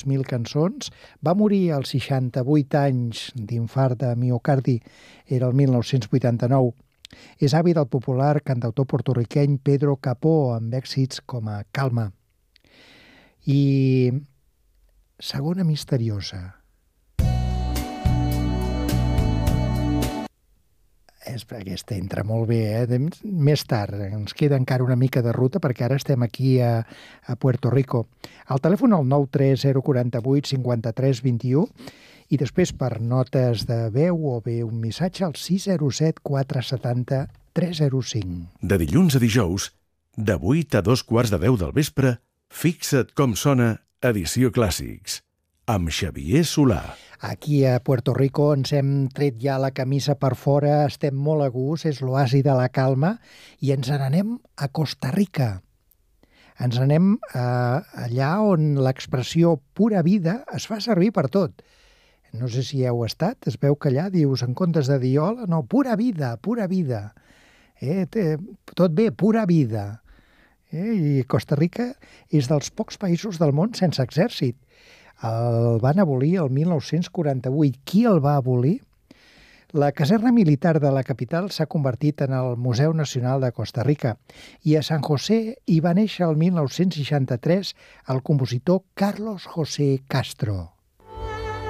200.000 cançons. Va morir als 68 anys d'infart de miocardi, era el 1989. És avi del popular cantautor portorriqueny Pedro Capó, amb èxits com a Calma. I segona misteriosa. Aquesta entra molt bé, Més tard, ens queda encara una mica de ruta perquè ara estem aquí a Puerto Rico. El telèfon al 93048 53 21 i després per notes de veu o bé un missatge al 607 470 305. De dilluns a dijous, de 8 a 2:15 del vespre, Fixa't com sona Edició Clàssics, amb Xavier Solà. Aquí a Puerto Rico ens hem tret ja la camisa per fora, estem molt a gust, és l'oasi de la calma, i ens n'anem a Costa Rica. Ens n'anem allà on l'expressió pura vida es fa servir per tot. No sé si heu estat, es veu que allà dius, en comptes de diola, no, pura vida, pura vida. Tot bé, pura vida. I Costa Rica és dels pocs països del món sense exèrcit. El van abolir el 1948. Qui el va abolir? La caserna militar de la capital s'ha convertit en el Museu Nacional de Costa Rica i a San José hi va néixer el 1963 el compositor Carlos José Castro.